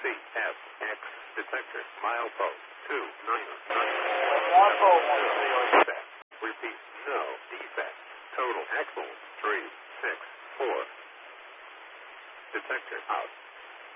CFX detector milepost 299. Repeat, no defect. Total axle 364. Detector out.